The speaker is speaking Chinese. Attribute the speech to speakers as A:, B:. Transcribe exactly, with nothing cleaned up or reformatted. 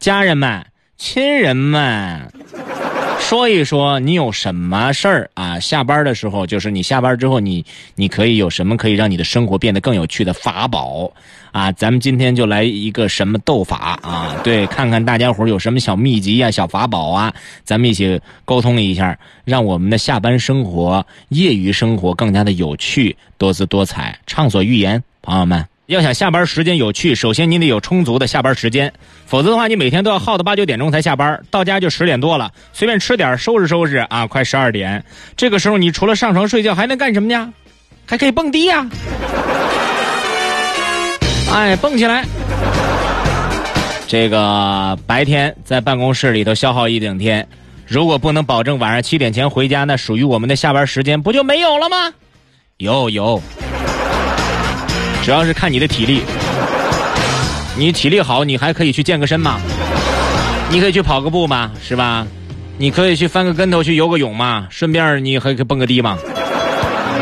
A: 家人们、亲人们，说一说你有什么事儿啊？下班的时候，就是你下班之后你，你你可以有什么可以让你的生活变得更有趣的法宝啊？咱们今天就来一个什么斗法啊？对，看看大家伙有什么小秘籍啊、小法宝啊，咱们一起沟通一下，让我们的下班生活、业余生活更加的有趣、多姿多彩、畅所欲言。朋友们，要想下班时间有趣，首先你得有充足的下班时间，否则的话你每天都要耗到八九点钟才下班，到家就十点多了，随便吃点收拾收拾啊，快十二点。这个时候你除了上床睡觉还能干什么呀？还可以蹦迪呀、啊、哎，蹦起来。这个白天在办公室里头消耗一整天，如果不能保证晚上七点前回家，那属于我们的下班时间不就没有了吗？有有，主要是看你的体力，你体力好，你还可以去健个身嘛，你可以去跑个步嘛，是吧？你可以去翻个跟头，去游个泳嘛，顺便你还可以蹦个迪嘛。